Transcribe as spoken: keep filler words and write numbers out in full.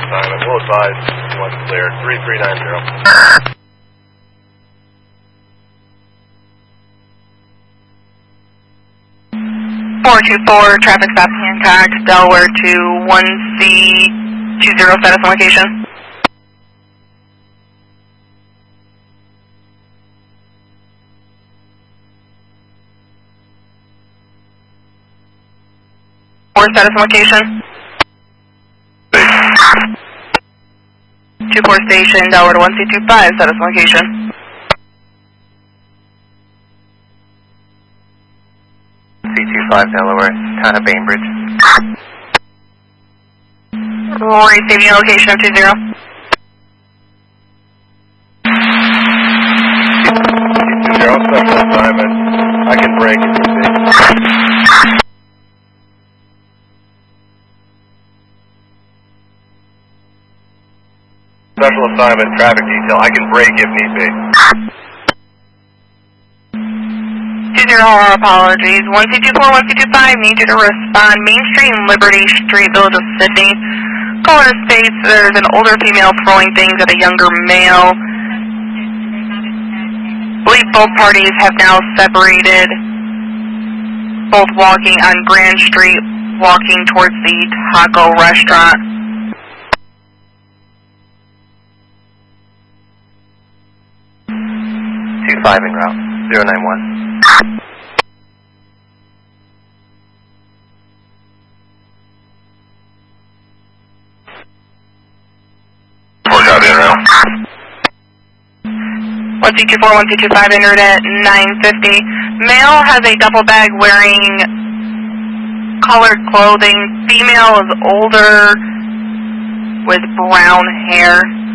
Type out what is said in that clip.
assignment. We'll advise once clear. three three nine zero. four two four, traffic stop Hancock, Delaware to one C two zero, status and location. four, status and location. two four station, Delaware to one C two five, status and location. C two five Delaware, town of Bainbridge. Receiving location of two zero. two zero, special assignment. I can break it. Special assignment, traffic detail. I can break if need be. two zero, our apologies. one C two four, one C two five, need you to respond. Main Street and Liberty Street, Village of Sydney. Caller states there's an older female throwing things at a younger male. I believe both parties have now separated. Both walking on Grand Street, walking towards the taco restaurant. two five en route, zero nine one. one C two four, one C two five entered at nine fifty. Male has a duffel bag wearing colored clothing. Female is older with brown hair.